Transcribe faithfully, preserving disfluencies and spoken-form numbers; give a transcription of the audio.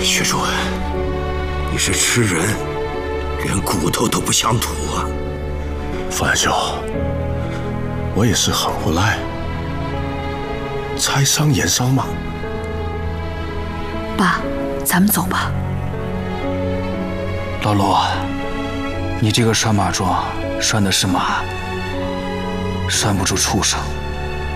薛主，你是吃人，连骨头都不想吐啊！ 范兄，我也是很无奈，财商言商嘛。 爸，咱们走吧。 老陆，你这个拴马桩拴的是马，拴不住畜生。